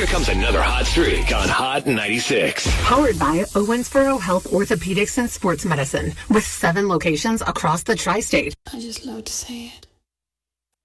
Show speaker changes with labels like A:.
A: Here comes another hot streak on Hot 96.
B: Powered by Owensboro Health Orthopedics and Sports Medicine with 7 locations across the tri-state.
C: I just love to say it.